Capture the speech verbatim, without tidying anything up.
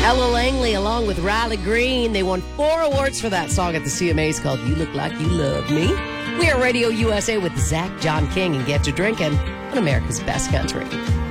Ella Langley along with Riley Green. They won four awards for that song at the C M As called You Look Like You Love Me. We are Radio U S A with Zach, John King, and Get to Drinking on America's Best Country.